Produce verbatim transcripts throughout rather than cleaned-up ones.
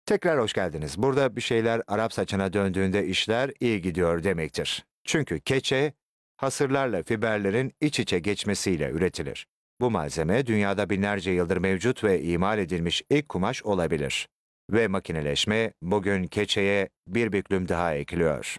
Tekrar hoş geldiniz. Burada bir şeyler Arap saçına döndüğünde işler iyi gidiyor demektir. Çünkü keçe, hasırlarla fiberlerin iç içe geçmesiyle üretilir. Bu malzeme dünyada binlerce yıldır mevcut ve imal edilmiş ilk kumaş olabilir. Ve makineleşme bugün keçeye bir büklüm daha ekliyor.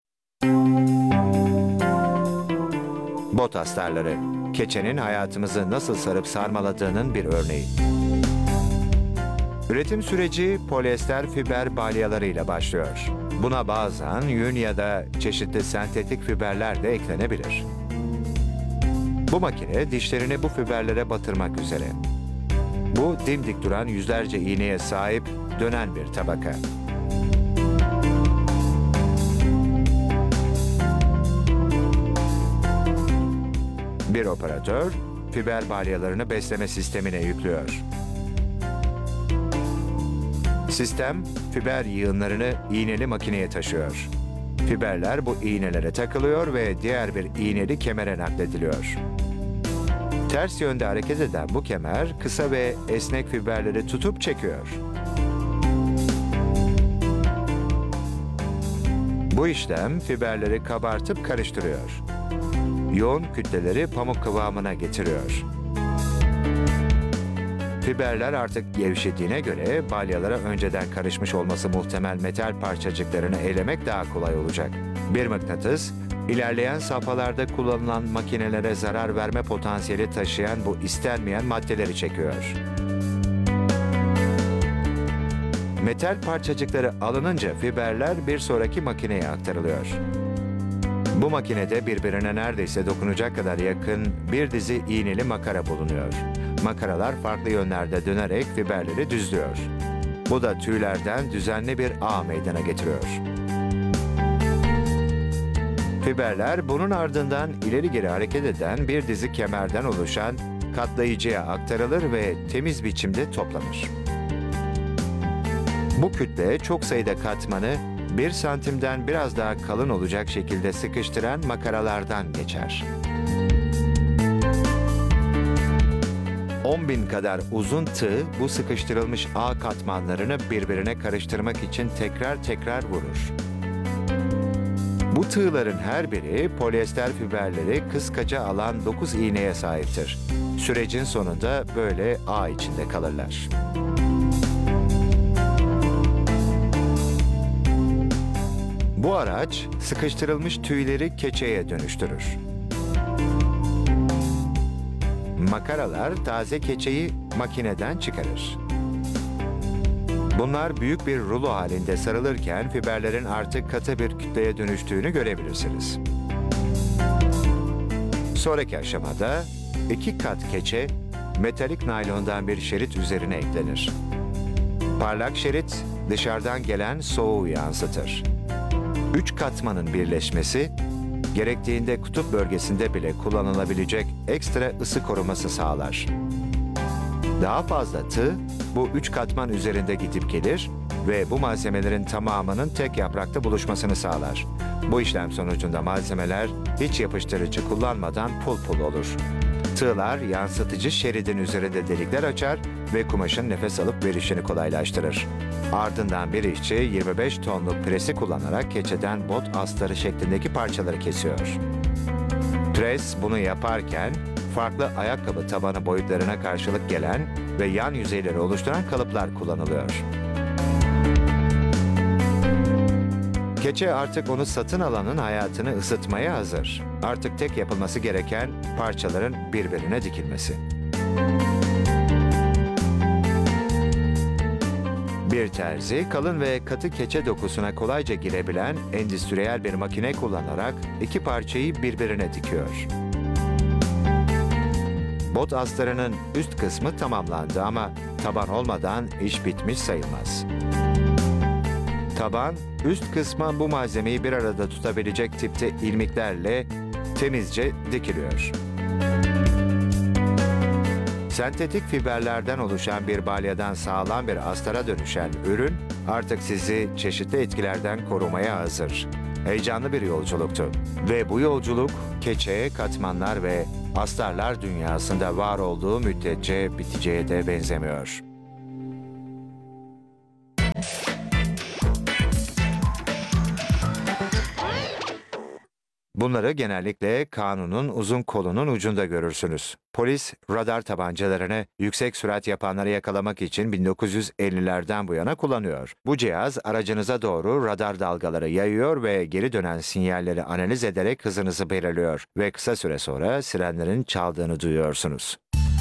Bot astarları, keçenin hayatımızı nasıl sarıp sarmaladığının bir örneği. Üretim süreci polyester fiber balyalarıyla başlıyor. Buna bazen yün ya da çeşitli sentetik fiberler de eklenebilir. Bu makine dişlerini bu fiberlere batırmak üzere. Bu dimdik duran yüzlerce iğneye sahip dönen bir tabaka. Bir operatör fiber balyalarını besleme sistemine yüklüyor. Sistem, fiber yığınlarını iğneli makineye taşıyor. Fiberler bu iğnelere takılıyor ve diğer bir iğneli kemere naklediliyor. Ters yönde hareket eden bu kemer, kısa ve esnek fiberleri tutup çekiyor. Bu işlem fiberleri kabartıp karıştırıyor. Yoğun kütleleri pamuk kıvamına getiriyor. Fiberler artık gevşediğine göre balyalara önceden karışmış olması muhtemel metal parçacıklarını elemek daha kolay olacak. Bir mıknatıs, ilerleyen safhalarda kullanılan makinelere zarar verme potansiyeli taşıyan bu istenmeyen maddeleri çekiyor. Metal parçacıkları alınınca fiberler bir sonraki makineye aktarılıyor. Bu makinede birbirine neredeyse dokunacak kadar yakın bir dizi iğneli makara bulunuyor. Makaralar farklı yönlerde dönerek fiberleri düzlüyor. Bu da tüylerden düzenli bir ağ meydana getiriyor. Fiberler bunun ardından ileri geri hareket eden bir dizi kemerden oluşan katlayıcıya aktarılır ve temiz biçimde toplanır. Bu kütle çok sayıda katmanı bir santimden biraz daha kalın olacak şekilde sıkıştıran makaralardan geçer. on bin kadar uzun tığ bu sıkıştırılmış ağ katmanlarını birbirine karıştırmak için tekrar tekrar vurur. Bu tığların her biri polyester fiberleri kıskaca alan dokuz iğneye sahiptir. Sürecin sonunda böyle ağ içinde kalırlar. Bu araç sıkıştırılmış tüyleri keçeye dönüştürür. Makaralar taze keçeyi makineden çıkarır. Bunlar büyük bir rulo halinde sarılırken fiberlerin artık katı bir kütleye dönüştüğünü görebilirsiniz. Sonraki aşamada iki kat keçe metalik naylondan bir şerit üzerine eklenir. Parlak şerit dışarıdan gelen soğuğu yansıtır. Üç katmanın birleşmesi, gerektiğinde kutup bölgesinde bile kullanılabilecek ekstra ısı koruması sağlar. Daha fazla tığ bu üç katman üzerinde gidip gelir ve bu malzemelerin tamamının tek yaprakta buluşmasını sağlar. Bu işlem sonucunda malzemeler hiç yapıştırıcı kullanmadan pul pul olur. Tığlar yansıtıcı şeridin üzerinde delikler açar ve kumaşın nefes alıp verişini kolaylaştırır. Ardından bir işçi yirmi beş tonluk presi kullanarak keçeden bot astarı şeklindeki parçaları kesiyor. Pres bunu yaparken farklı ayakkabı tabanı boyutlarına karşılık gelen ve yan yüzeyleri oluşturan kalıplar kullanılıyor. Keçe artık onu satın alanın hayatını ısıtmaya hazır. Artık tek yapılması gereken parçaların birbirine dikilmesi. Bir terzi, kalın ve katı keçe dokusuna kolayca girebilen endüstriyel bir makine kullanarak iki parçayı birbirine dikiyor. Bot astarının üst kısmı tamamlandı ama taban olmadan iş bitmiş sayılmaz. Taban, üst kısma bu malzemeyi bir arada tutabilecek tipte ilmiklerle temizce dikiliyor. Sentetik fiberlerden oluşan bir balyadan sağlam bir astara dönüşen ürün artık sizi çeşitli etkilerden korumaya hazır. Heyecanlı bir yolculuktu ve bu yolculuk keçe, katmanlar ve astarlar dünyasında var olduğu müddetçe biteceğe de benzemiyor. Bunları genellikle kanunun uzun kolunun ucunda görürsünüz. Polis, radar tabancalarını yüksek sürat yapanları yakalamak için bin dokuz yüz ellilerden bu yana kullanıyor. Bu cihaz aracınıza doğru radar dalgaları yayıyor ve geri dönen sinyalleri analiz ederek hızınızı belirliyor ve kısa süre sonra sirenlerin çaldığını duyuyorsunuz.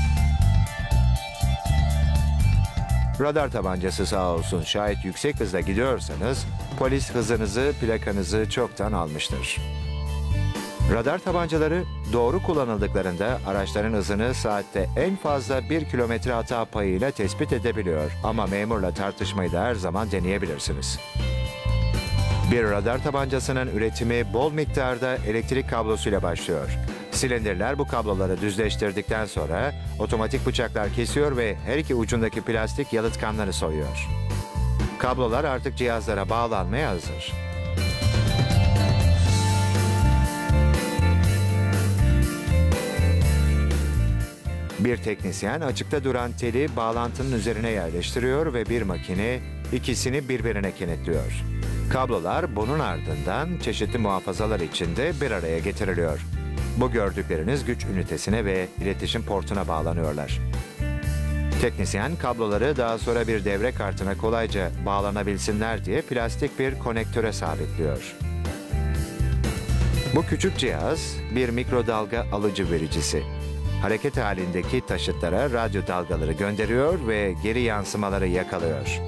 Radar tabancası sağ olsun, şayet yüksek hızla gidiyorsanız polis hızınızı, plakanızı çoktan almıştır. Radar tabancaları doğru kullanıldıklarında araçların hızını saatte en fazla bir kilometre hata payıyla tespit edebiliyor. Ama memurla tartışmayı da her zaman deneyebilirsiniz. Bir radar tabancasının üretimi bol miktarda elektrik kablosuyla başlıyor. Silindirler bu kabloları düzleştirdikten sonra otomatik bıçaklar kesiyor ve her iki ucundaki plastik yalıtkanları soyuyor. Kablolar artık cihazlara bağlanmaya hazır. Bir teknisyen açıkta duran teli bağlantının üzerine yerleştiriyor ve bir makine ikisini birbirine kenetliyor. Kablolar bunun ardından çeşitli muhafazalar içinde bir araya getiriliyor. Bu gördükleriniz güç ünitesine ve iletişim portuna bağlanıyorlar. Teknisyen kabloları daha sonra bir devre kartına kolayca bağlanabilsinler diye plastik bir konektöre sabitliyor. Bu küçük cihaz bir mikrodalga alıcı vericisi. Hareket halindeki taşıtlara radyo dalgaları gönderiyor ve geri yansımaları yakalıyor.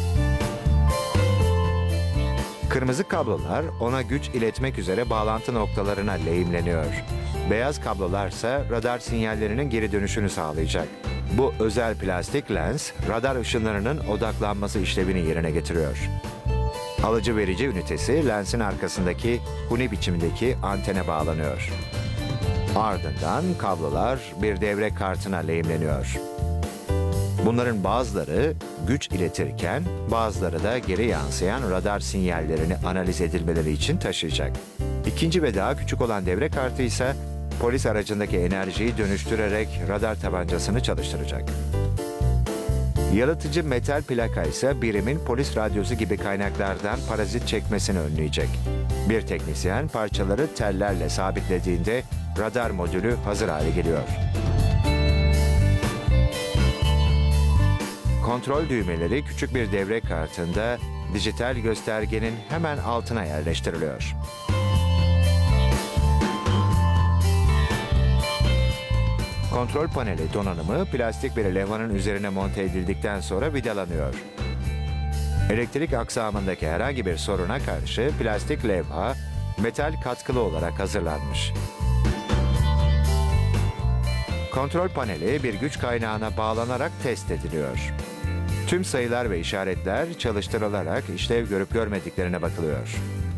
Kırmızı kablolar ona güç iletmek üzere bağlantı noktalarına lehimleniyor. Beyaz kablolarsa radar sinyallerinin geri dönüşünü sağlayacak. Bu özel plastik lens, radar ışınlarının odaklanması işlevini yerine getiriyor. Alıcı verici ünitesi lensin arkasındaki huni biçimindeki antene bağlanıyor. Ardından kablolar bir devre kartına lehimleniyor. Bunların bazıları güç iletirken bazıları da geri yansıyan radar sinyallerini analiz edilmeleri için taşıyacak. İkinci ve daha küçük olan devre kartı ise polis aracındaki enerjiyi dönüştürerek radar tabancasını çalıştıracak. Yalıtıcı metal plaka ise birimin polis radyosu gibi kaynaklardan parazit çekmesini önleyecek. Bir teknisyen parçaları tellerle sabitlediğinde radar modülü hazır hale geliyor. Kontrol düğmeleri küçük bir devre kartında dijital göstergenin hemen altına yerleştiriliyor. Kontrol paneli donanımı plastik bir levhanın üzerine monte edildikten sonra vidalanıyor. Elektrik aksamındaki herhangi bir soruna karşı plastik levha metal katkılı olarak hazırlanmış. Kontrol paneli bir güç kaynağına bağlanarak test ediliyor. Tüm sayılar ve işaretler çalıştırılarak işlev görüp görmediklerine bakılıyor.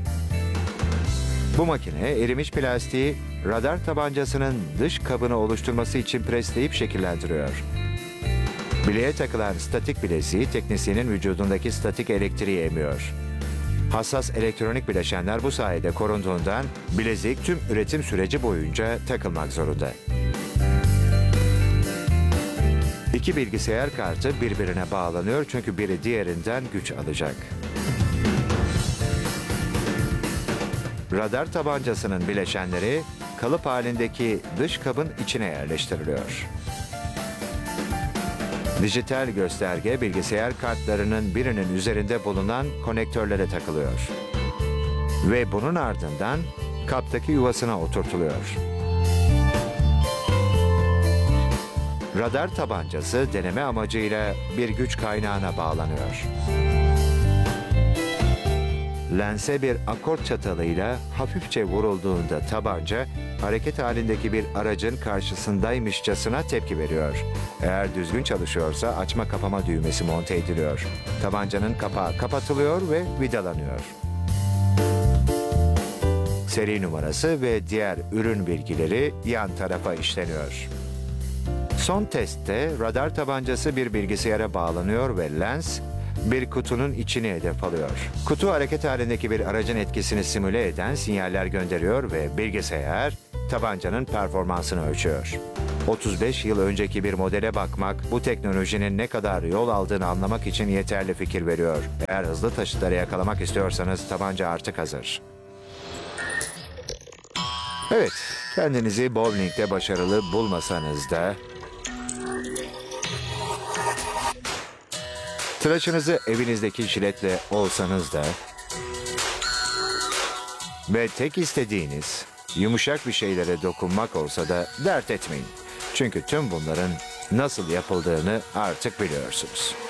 Bu makine erimiş plastiği radar tabancasının dış kabını oluşturması için presleyip şekillendiriyor. Bileğe takılan statik bileziği teknisyenin vücudundaki statik elektriği emiyor. Hassas elektronik bileşenler bu sayede korunduğundan bilezik tüm üretim süreci boyunca takılmak zorunda. İki bilgisayar kartı birbirine bağlanıyor çünkü biri diğerinden güç alacak. Radar tabancasının bileşenleri kalıp halindeki dış kabın içine yerleştiriliyor. Dijital gösterge bilgisayar kartlarının birinin üzerinde bulunan konektörlere takılıyor. Ve bunun ardından kaptaki yuvasına oturtuluyor. Radar tabancası deneme amacıyla bir güç kaynağına bağlanıyor. Lense bir akort çatalıyla hafifçe vurulduğunda tabanca, hareket halindeki bir aracın karşısındaymışçasına tepki veriyor. Eğer düzgün çalışıyorsa açma kapama düğmesi monte ediliyor. Tabancanın kapağı kapatılıyor ve vidalanıyor. Seri numarası ve diğer ürün bilgileri yan tarafa işleniyor. Son testte radar tabancası bir bilgisayara bağlanıyor ve lens bir kutunun içini hedef alıyor. Kutu hareket halindeki bir aracın etkisini simüle eden sinyaller gönderiyor ve bilgisayar tabancanın performansını ölçüyor. otuz beş yıl önceki bir modele bakmak, bu teknolojinin ne kadar yol aldığını anlamak için yeterli fikir veriyor. Eğer hızlı taşıtları yakalamak istiyorsanız tabanca artık hazır. Evet, kendinizi bowling'de başarılı bulmasanız da, tıraşınızı evinizdeki jiletle olsanız da ve tek istediğiniz yumuşak bir şeylere dokunmak olsa da dert etmeyin. Çünkü tüm bunların nasıl yapıldığını artık biliyorsunuz.